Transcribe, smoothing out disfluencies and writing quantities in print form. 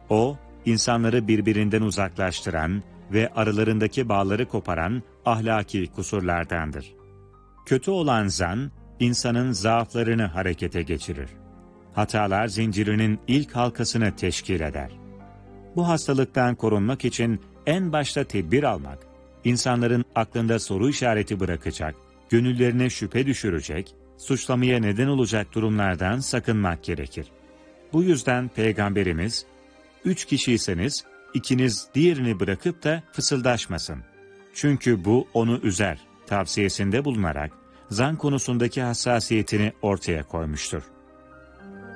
O, insanları birbirinden uzaklaştıran ve aralarındaki bağları koparan ahlaki kusurlardandır. Kötü olan zan, insanın zaaflarını harekete geçirir. Hatalar zincirinin ilk halkasını teşkil eder. Bu hastalıktan korunmak için en başta tedbir almak, insanların aklında soru işareti bırakacak, gönüllerine şüphe düşürecek, suçlamaya neden olacak durumlardan sakınmak gerekir. Bu yüzden Peygamberimiz, 3 kişiyseniz ikiniz diğerini bırakıp da fısıldaşmasın. Çünkü bu onu üzer tavsiyesinde bulunarak zan konusundaki hassasiyetini ortaya koymuştur.